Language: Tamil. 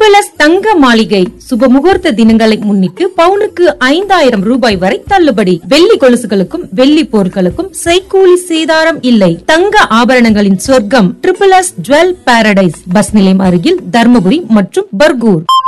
ட்ரிபிள் எஸ் தங்க மாளிகை சுப முகூர்த்த தினங்களை முன்னிட்டு பவுனுக்கு 5000 ரூபாய் வரை தள்ளுபடி. வெள்ளி கொலுசுகளுக்கும் வெள்ளி பொருட்களுக்கும் செய்கூலி சேதாரம் இல்லை. தங்க ஆபரணங்களின் சொர்க்கம் triple S jewel Paradise. Bus நிலையம் அருகில் தர்மபுரி மற்றும் பர்கூர்.